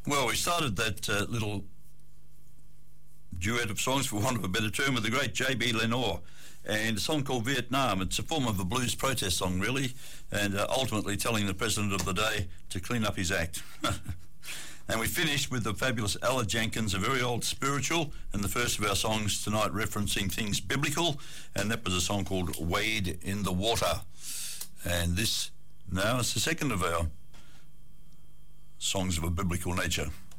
Well, we started that little duet of songs, for want of a better term, with the great J.B. Lenore, and a song called Vietnam. It's a form of a blues protest song, really, and ultimately telling the president of the day to clean up his act. And we finished with the fabulous Ella Jenkins, a very old spiritual, and the first of our songs tonight referencing things biblical, and that was a song called Wade in the Water. And this now is the second of our songs of a biblical nature.